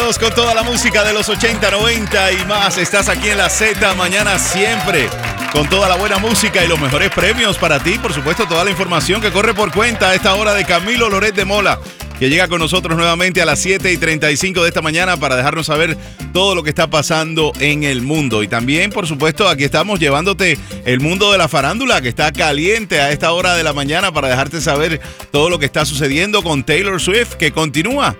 Conectados con toda la música de los 80, 90 y más. Estás aquí en la Z Mañana siempre, con toda la buena música y los mejores premios para ti. Por supuesto, toda la información que corre por cuenta a esta hora de Camilo Loret de Mola, que llega con nosotros nuevamente a las 7:35 de esta mañana para dejarnos saber todo lo que está pasando en el mundo. Y también, por supuesto, aquí estamos llevándote el mundo de la farándula, que está caliente a esta hora de la mañana, para dejarte saber todo lo que está sucediendo con Taylor Swift, que continúa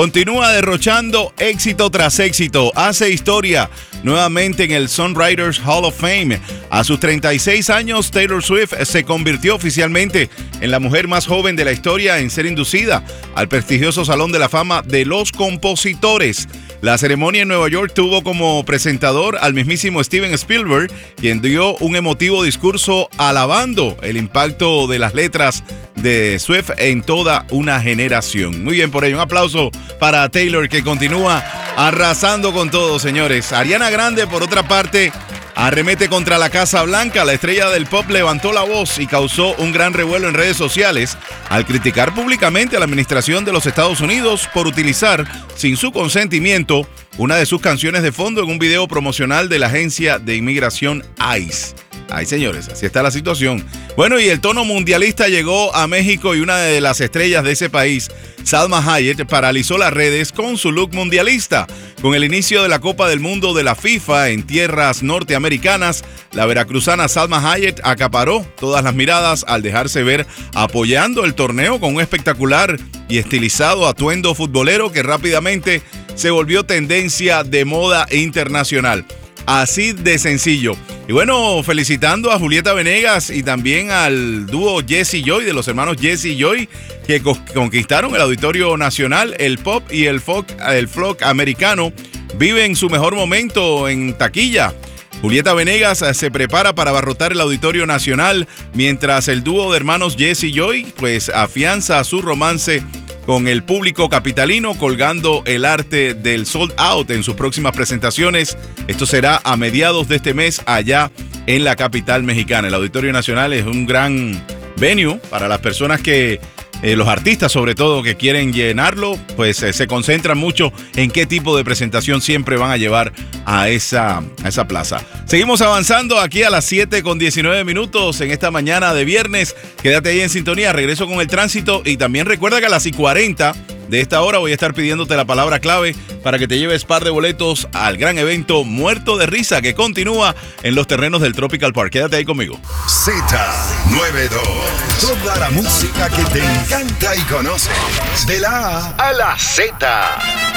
derrochando éxito tras éxito. Hace historia nuevamente en el Songwriters Hall of Fame. A sus 36 años, Taylor Swift se convirtió oficialmente en la mujer más joven de la historia en ser inducida al prestigioso Salón de la Fama de los Compositores. La ceremonia en Nueva York tuvo como presentador al mismísimo Steven Spielberg, quien dio un emotivo discurso alabando el impacto de las letras de Swift en toda una generación. Muy bien por ello. Un aplauso para Taylor, que continúa arrasando con todo, señores. Ariana Grande, por otra parte, arremete contra la Casa Blanca. La estrella del pop levantó la voz y causó un gran revuelo en redes sociales al criticar públicamente a la administración de los Estados Unidos por utilizar, sin su consentimiento, una de sus canciones de fondo en un video promocional de la agencia de inmigración ICE. Ay, señores, así está la situación. Bueno, y el tono mundialista llegó a México y una de las estrellas de ese país, Salma Hayek, paralizó las redes con su look mundialista. Con el inicio de la Copa del Mundo de la FIFA en tierras norteamericanas, la veracruzana Salma Hayek acaparó todas las miradas al dejarse ver apoyando el torneo con un espectacular y estilizado atuendo futbolero que rápidamente se volvió tendencia de moda internacional. Así de sencillo. Y bueno, felicitando a Julieta Venegas y también al dúo Jesse Joy, de los hermanos Jesse y Joy, que conquistaron el Auditorio Nacional. El pop y el folk americano viven su mejor momento en taquilla. Julieta Venegas se prepara para abarrotar el Auditorio Nacional, mientras el dúo de hermanos Jesse y Joy pues afianza su romance con el público capitalino, colgando el arte del sold out en sus próximas presentaciones. Esto será a mediados de este mes allá en la capital mexicana. El Auditorio Nacional es un gran venue para las personas que, los artistas sobre todo, que quieren llenarlo, pues se concentran mucho en qué tipo de presentación siempre van a llevar a esa plaza. Seguimos avanzando aquí a las 7:19 en esta mañana de viernes. Quédate ahí en sintonía, regreso con el tránsito y también recuerda que a las 40 de esta hora voy a estar pidiéndote la palabra clave para que te lleves par de boletos al gran evento Muerto de Risa, que continúa en los terrenos del Tropical Park. Quédate ahí conmigo. Z92. Toda la música que te encanta y conoces. De la A a la Z.